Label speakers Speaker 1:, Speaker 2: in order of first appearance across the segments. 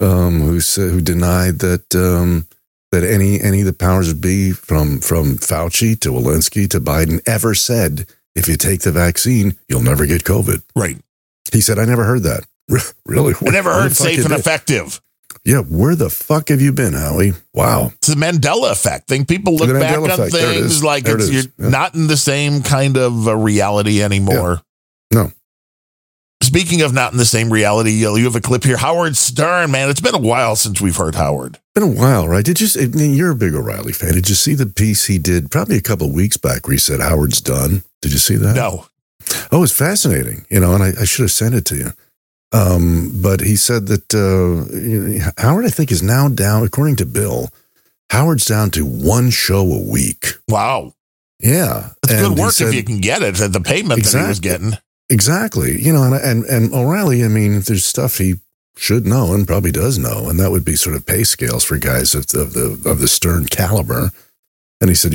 Speaker 1: who denied that that any of the powers that be from Fauci to Walensky to Biden ever said, if you take the vaccine, you'll never get COVID.
Speaker 2: Right.
Speaker 1: He said, I never heard that. Really?
Speaker 2: I never heard safe and effective.
Speaker 1: Yeah, where the fuck have you been, Howie? Wow.
Speaker 2: It's the Mandela effect. Think people look back on things like you're not in the same kind of reality anymore.
Speaker 1: Yeah. No.
Speaker 2: Speaking of not in the same reality, you have a clip here. Howard Stern, man, it's been a while since we've heard Howard.
Speaker 1: Been a while, right? You're a big O'Reilly fan. Did you see the piece he did probably a couple of weeks back where he said Howard's done? Did you see that?
Speaker 2: No.
Speaker 1: Oh, it's fascinating. And I should have sent it to you. But he said that Howard, I think, is now down, according to Bill, Howard's down to one show a week.
Speaker 2: Wow.
Speaker 1: Yeah.
Speaker 2: It's good work if you can get it at the payment that he was getting.
Speaker 1: Exactly. And O'Reilly, I mean, there's stuff he should know and probably does know, and that would be sort of pay scales for guys of the Stern caliber. And he said,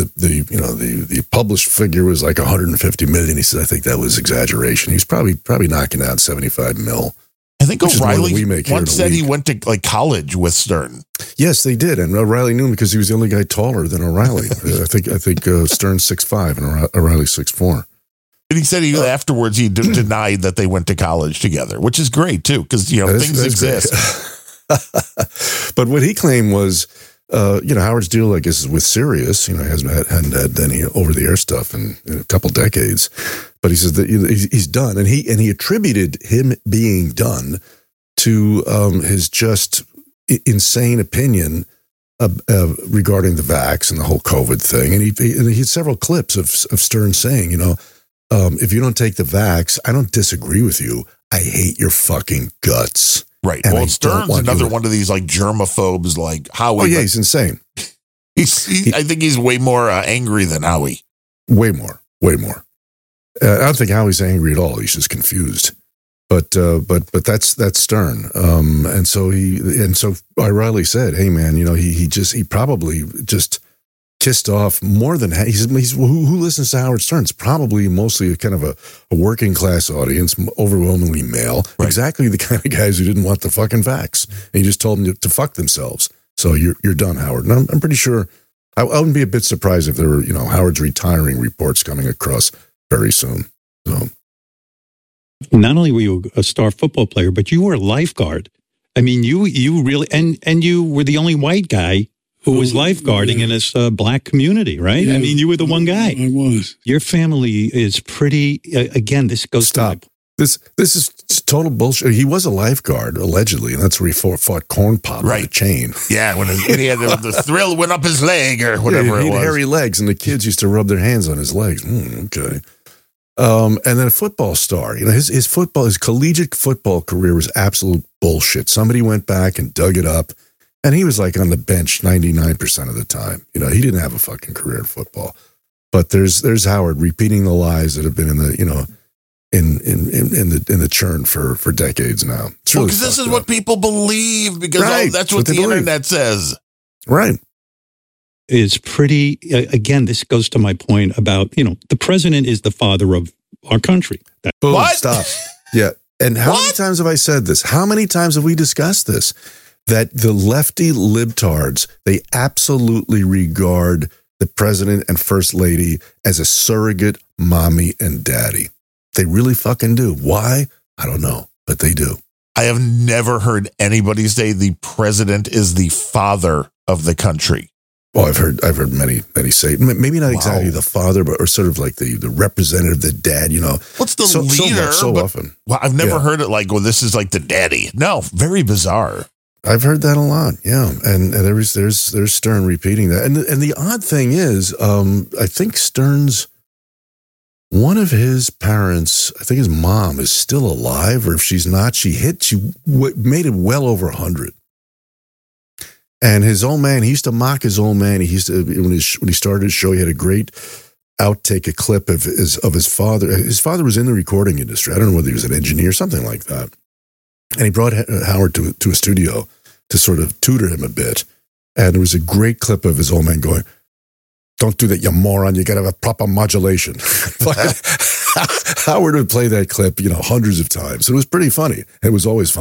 Speaker 1: the published figure was like 150 million. He said, I think that was exaggeration. He's probably knocking out 75 mil.
Speaker 2: I think O'Reilly once said he went to college with Stern.
Speaker 1: Yes, they did, and O'Reilly knew him because he was the only guy taller than O'Reilly. I think Stern's 6'5" and O'Reilly's 6'4".
Speaker 2: And he said afterwards he denied that they went to college together, which is great too, because things exist.
Speaker 1: But what he claimed was, Howard's deal, I guess, is with Sirius. Hadn't had any over-the-air stuff in a couple decades. But he says that he's done, and he attributed him being done to his just insane opinion regarding the vax and the whole COVID thing. And he had several clips of Stern saying, if you don't take the vax, I don't disagree with you. I hate your fucking guts.
Speaker 2: Right. And well, Stern's another one of these like germaphobes, like Howie.
Speaker 1: Oh yeah, he's insane.
Speaker 2: I think he's way more angry than Howie.
Speaker 1: Way more. I don't think Howie's angry at all. He's just confused. But that's Stern. And so O'Reilly said, hey man, he probably just kissed off more than he's who listens to Howard Stern. It's probably mostly kind of a working class audience, overwhelmingly male. Right. Exactly the kind of guys who didn't want the fucking vax, and he just told them to fuck themselves. So you're done, Howard. And I'm pretty sure I wouldn't be a bit surprised if there were Howard's retiring reports coming across very soon. So
Speaker 3: not only were you a star football player, but you were a lifeguard. I mean, you really and you were the only white guy who was lifeguarding in this black community, right? Yeah, I mean, you were the one guy.
Speaker 4: I was.
Speaker 3: Your family is pretty, again, this goes
Speaker 1: Stop. This is total bullshit. He was a lifeguard, allegedly, and that's where he fought Corn Pop with a chain.
Speaker 2: Yeah, when he had the thrill went up his leg or whatever it was.
Speaker 1: He had hairy legs, and the kids used to rub their hands on his legs. Okay. And then a football star. His collegiate football career was absolute bullshit. Somebody went back and dug it up. And he was like on the bench 99% of the time. He didn't have a fucking career in football. But there's Howard repeating the lies that have been in the in the churn for decades now. It's really
Speaker 2: because this is what people believe because that's what the internet says.
Speaker 1: Right.
Speaker 3: Is pretty again. This goes to my point about the president is the father of our country.
Speaker 1: Boom,
Speaker 2: what?
Speaker 1: Stop. Yeah. And how many times have I said this? How many times have we discussed this? That the lefty libtards, they absolutely regard the president and first lady as a surrogate mommy and daddy. They really fucking do. Why? I don't know, but they do.
Speaker 2: I have never heard anybody say the president is the father of the country.
Speaker 1: Well, I've heard many say, maybe not exactly the father, but or sort of like the representative, the dad,
Speaker 2: What's the leader?
Speaker 1: So often.
Speaker 2: Well, I've never heard it like, well, this is like the daddy. No, very bizarre.
Speaker 1: I've heard that a lot, yeah, and there's Stern repeating that, and the odd thing is, I think Stern's one of his parents, I think his mom is still alive, or if she's not, she made it well over 100. And his old man, he used to mock his old man. He used to when he started his show, he had a great outtake, a clip of his father. His father was in the recording industry. I don't know whether he was an engineer or something like that. And he brought Howard to a studio to sort of tutor him a bit. And there was a great clip of his old man going, "Don't do that, you moron. You got to have a proper modulation." Howard would play that clip, hundreds of times. It was pretty funny. It was always funny.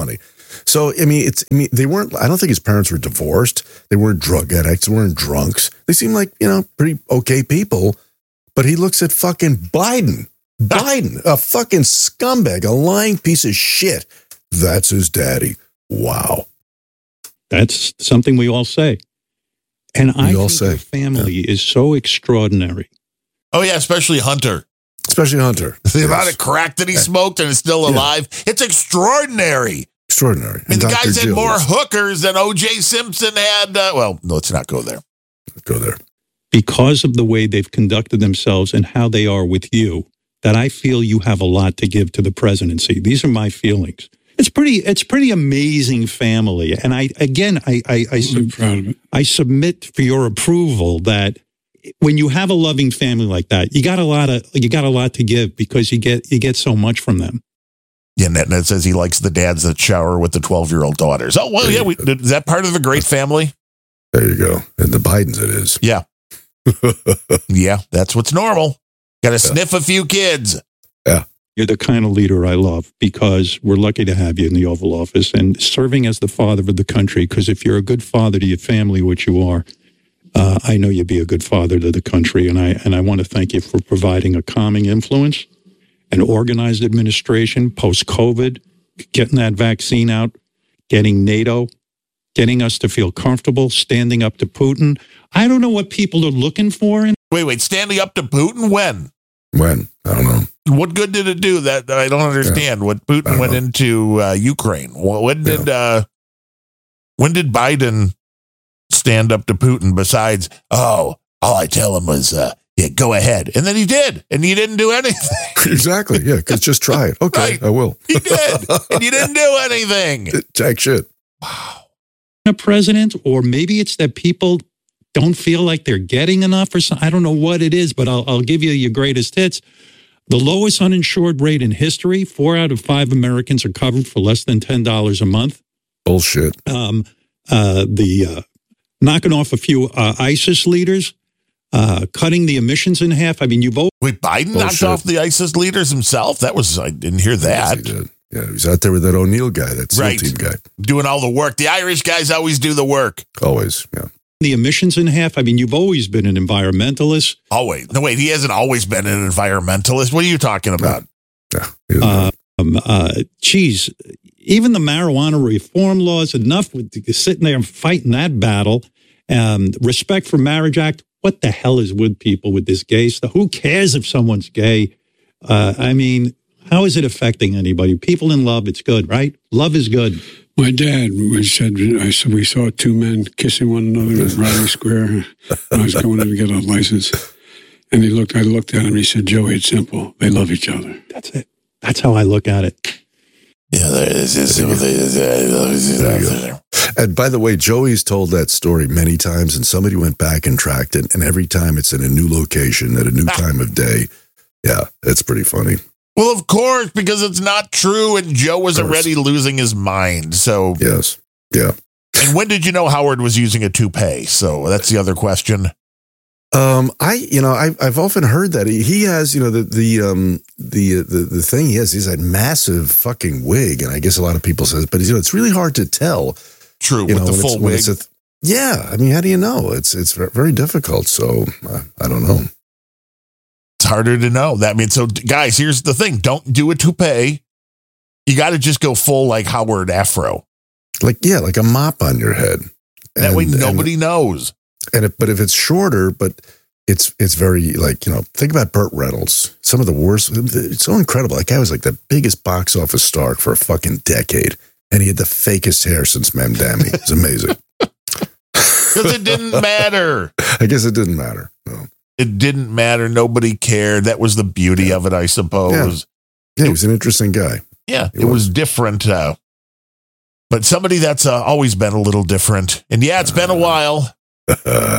Speaker 1: So, I mean, they weren't, I don't think his parents were divorced. They weren't drug addicts. They weren't drunks. They seemed like, pretty okay people. But he looks at fucking Biden, a fucking scumbag, a lying piece of shit. That's his daddy. Wow.
Speaker 3: That's something we all say. And I think your family is so extraordinary.
Speaker 2: Oh, yeah, especially Hunter.
Speaker 1: The
Speaker 2: amount of crack that he smoked and is still alive. It's extraordinary.
Speaker 1: Extraordinary.
Speaker 2: And the guy's had more hookers than O.J. Simpson had. Well, let's not go there.
Speaker 3: Because of the way they've conducted themselves and how they are with you, that I feel you have a lot to give to the presidency. These are my feelings. It's pretty amazing family. And I'm proud of it. I submit for your approval that when you have a loving family like that, you got a lot to give because you get so much from them.
Speaker 2: Yeah, Ned says he likes the dads that shower with the 12-year-old daughters. Oh, well, yeah, is that part of a great family?
Speaker 1: There you go. And the Bidens it is.
Speaker 2: Yeah. Yeah, that's what's normal. Got to sniff a few kids.
Speaker 1: Yeah.
Speaker 3: You're the kind of leader I love because we're lucky to have you in the Oval Office and serving as the father of the country. Because if you're a good father to your family, which you are, I know you'd be a good father to the country. And I want to thank you for providing a calming influence, an organized administration post-COVID, getting that vaccine out, getting NATO, getting us to feel comfortable, standing up to Putin. I don't know what people are looking for.
Speaker 2: Wait, standing up to Putin when?
Speaker 1: When? I don't know.
Speaker 2: What good did it do? That I don't understand. What Putin went into Ukraine. When did Biden stand up to Putin besides, all I tell him was, go ahead. And then he did. And he didn't do anything.
Speaker 1: Exactly. Yeah, because just try it. Okay, right. I will.
Speaker 2: He did. And you didn't do anything.
Speaker 1: Jack shit.
Speaker 2: Wow.
Speaker 3: A president, or maybe it's that people don't feel like they're getting enough or something. I don't know what it is, but I'll give you your greatest hits. The lowest uninsured rate in history. 4 out of 5 Americans are covered for less than $10 a month.
Speaker 1: Bullshit.
Speaker 3: Knocking off a few ISIS leaders, cutting the emissions in half. I mean,
Speaker 2: Wait, Biden knocked off the ISIS leaders himself? I didn't hear that.
Speaker 1: Yes, he did. Yeah, he's out there with that O'Neill guy, that SEAL team guy.
Speaker 2: Doing all the work. The Irish guys always do the work.
Speaker 1: Always, yeah.
Speaker 3: The emissions in half. I mean, you've always been an environmentalist.
Speaker 2: Always. No, wait, he hasn't always been an environmentalist. What are you talking about?
Speaker 3: Geez, even the marijuana reform laws, enough with sitting there and fighting that battle. Respect for Marriage Act. What the hell is with people with this gay stuff? Who cares if someone's gay? I mean, how is it affecting anybody? People in love, it's good, right? Love is good.
Speaker 4: My dad said, we saw 2 men kissing one another at Raleigh Square. I was going in to get a license. And I looked at him and he said, Joey, it's simple. They love each other.
Speaker 3: That's it. That's how I look at it.
Speaker 2: Yeah,
Speaker 1: and by the way, Joey's told that story many times, and somebody went back and tracked it, and every time it's in a new location at a new time of day. Yeah, it's pretty funny.
Speaker 2: Well, of course, because it's not true, and Joe was already losing his mind. So
Speaker 1: yes, yeah.
Speaker 2: And when did you know Howard was using a toupee? So that's the other question.
Speaker 1: I've often heard that he has, the thing he has, he's that massive fucking wig, and I guess a lot of people says, but it's really hard to tell.
Speaker 2: True, with the full wig.
Speaker 1: Yeah, I mean, how do you know? It's very difficult. So I don't know.
Speaker 2: It's harder to know. That means, so guys, here's the thing: don't do a toupee. You got to just go full like Howard Afro,
Speaker 1: like a mop on your head.
Speaker 2: That way nobody knows.
Speaker 1: But if it's shorter, but it's very think about Burt Reynolds. Some of the worst. It's so incredible. That guy was like the biggest box office star for a fucking decade, and he had the fakest hair since Mamdani. It's amazing.
Speaker 2: Because it didn't matter.
Speaker 1: I guess it didn't matter. No.
Speaker 2: It didn't matter. Nobody cared. That was the beauty of it, I suppose.
Speaker 1: Yeah, he was an interesting guy.
Speaker 2: Yeah, it was different. But somebody that's always been a little different. And yeah, it's been a while.